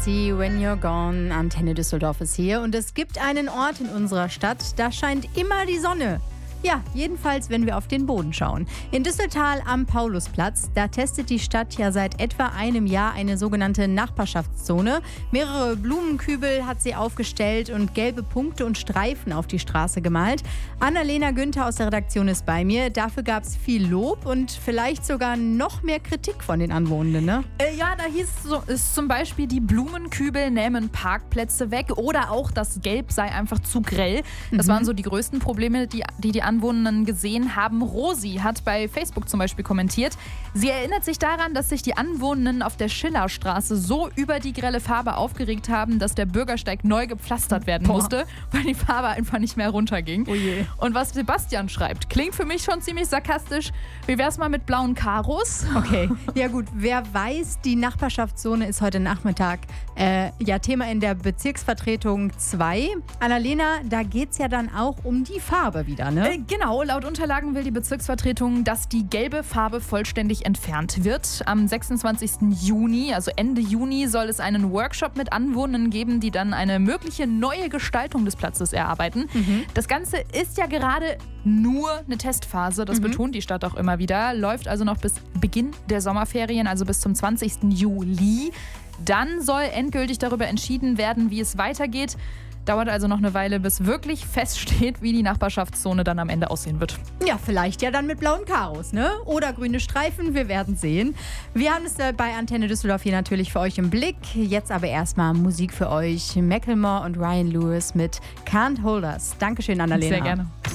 See When You're Gone. Antenne Düsseldorf ist hier und es gibt einen Ort in unserer Stadt, da scheint immer die Sonne. Ja, jedenfalls, wenn wir auf den Boden schauen. In Düsseltal am Paulusplatz, da testet die Stadt ja seit etwa einem Jahr eine sogenannte Nachbarschaftszone. Mehrere Blumenkübel hat sie aufgestellt und gelbe Punkte und Streifen auf die Straße gemalt. Annalena Günther aus der Redaktion ist bei mir. Dafür gab es viel Lob und vielleicht sogar noch mehr Kritik von den Anwohnenden, ne? Ja, da hieß es zum Beispiel, die Blumenkübel nähmen Parkplätze weg oder auch das Gelb sei einfach zu grell. Das waren so die größten Probleme, die Anwohnenden gesehen haben. Rosi hat bei Facebook zum Beispiel kommentiert, sie erinnert sich daran, dass sich die Anwohnenden auf der Schillerstraße so über die grelle Farbe aufgeregt haben, dass der Bürgersteig neu gepflastert werden musste, weil die Farbe einfach nicht mehr runterging. Oh je. Und was Sebastian schreibt, klingt für mich schon ziemlich sarkastisch. Wie wär's mal mit blauen Karos? Okay, ja gut, wer weiß, die Nachbarschaftszone ist heute Nachmittag Thema in der Bezirksvertretung 2. Annalena, da geht's ja dann auch um die Farbe wieder, ne? Genau, laut Unterlagen will die Bezirksvertretung, dass die gelbe Farbe vollständig entfernt wird. Am 26. Juni, also Ende Juni, soll es einen Workshop mit Anwohnern geben, die dann eine mögliche neue Gestaltung des Platzes erarbeiten. Das Ganze ist ja gerade nur eine Testphase, das betont die Stadt auch immer wieder, läuft also noch bis Beginn der Sommerferien, also bis zum 20. Juli. Dann soll endgültig darüber entschieden werden, wie es weitergeht. Dauert also noch eine Weile, bis wirklich feststeht, wie die Nachbarschaftszone dann am Ende aussehen wird. Ja, vielleicht ja dann mit blauen Karos, ne? Oder grüne Streifen, wir werden sehen. Wir haben es bei Antenne Düsseldorf hier natürlich für euch im Blick. Jetzt aber erstmal Musik für euch. Macklemore und Ryan Lewis mit Can't Hold Us. Dankeschön, Annalena. Sehr gerne.